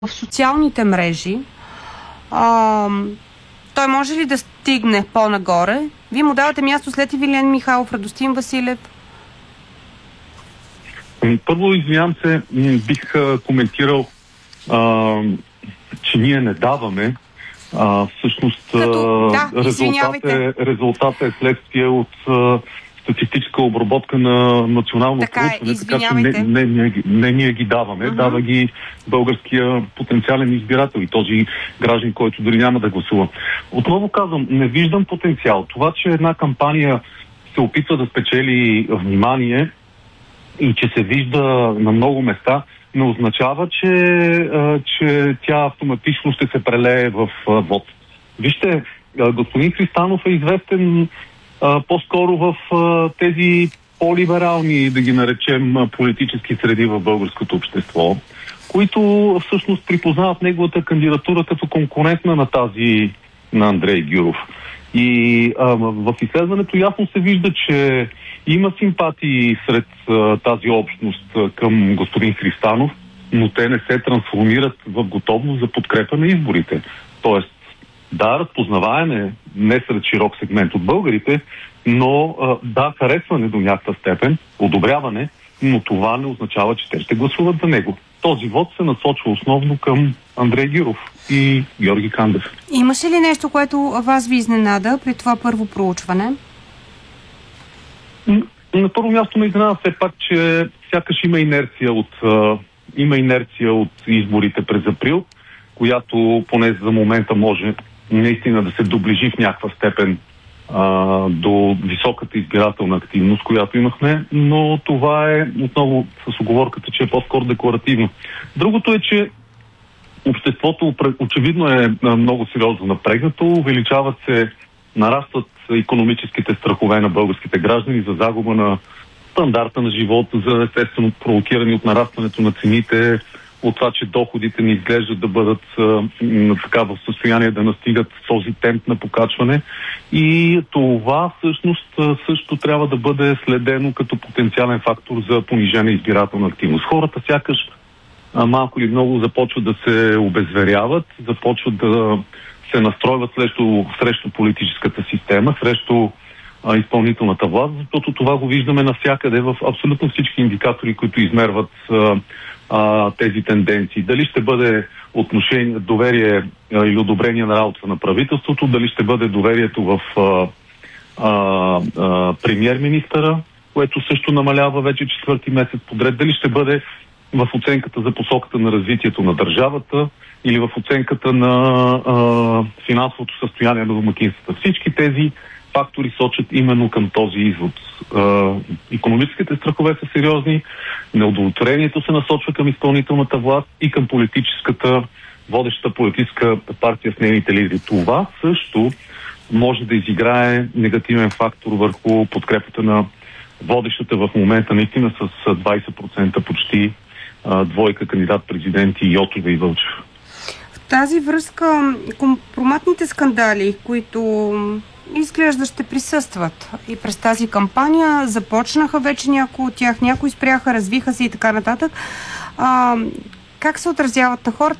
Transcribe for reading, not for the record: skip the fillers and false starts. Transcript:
в социалните мрежи, той може ли да стигне по-нагоре? Вие му давате място след Ивелин Михайлов, Радостин Василев. Първо, извинявам се, бих коментирал, че ние не даваме. Всъщност резултатът е следствие от статистическа обработка на национално проучване, така че не ние ги даваме, дава ги българския потенциален избирател и този граждан, който дори няма да гласува. Отново казвам, не виждам потенциал. Това, че една кампания се опитва да спечели внимание и че се вижда на много места, не означава, че тя автоматично ще се прелее в вод. Вижте, господин Христанов е известен по-скоро в тези по-либерални, да ги наречем, политически среди в българското общество, които всъщност припознават неговата кандидатура като конкурентна на тази на Андрей Гюров. И в изследването ясно се вижда, че има симпатии сред тази общност към господин Христанов, но те не се трансформират в готовност за подкрепа на изборите. Тоест, да, разпознаваене не сред широк сегмент от българите, но да, харесване до някаква степен, одобряване, но това не означава, че те ще гласуват за него. Този вод се насочва основно към Андрей Гюров и Георги Кандев. Имаше ли нещо, което вас ви изненада при това първо проучване? На първо място ме изненада все пак, че сякаш има инерция от изборите през април, която поне за момента може наистина да се доближи в някаква степен до високата избирателна активност, която имахме, но това е отново с уговорката, че е по-скоро декларативно. Другото е, че обществото очевидно е много сериозно напрегнато, нарастват икономическите страхове на българските граждани за загуба на стандарта на живота, за естествено провокирани от нарастването на цените, от това, че доходите не изглеждат да бъдат в състояние да настигат този темп на покачване. И това всъщност също трябва да бъде следено като потенциален фактор за понижена избирателна активност. Хората сякаш малко или много започват да се обезверяват, започват да се настройват срещу политическата система, срещу изпълнителната власт, защото това го виждаме навсякъде в абсолютно всички индикатори, които измерват тези тенденции. Дали ще бъде доверие или одобрение на работа на правителството, дали ще бъде доверието в премиер-министъра, което също намалява вече четвърти месец подред, дали ще бъде в оценката за посоката на развитието на държавата или в оценката на финансовото състояние на домакинствата. Всички тези фактори сочат именно към този извод. Икономическите страхове са сериозни, неудовлетворението се насочва към изпълнителната власт и към водещата политическа партия с нейните лидери. Това също може да изиграе негативен фактор върху подкрепата на водещата в момента наистина с 20% почти двойка кандидат-президенти Йотова и Вълчев. В тази връзка компроматните скандали, които изглежда ще присъстват и през тази кампания, започнаха вече някои от тях, някои спряха, развиха се и така нататък. Как се отразяват на хората?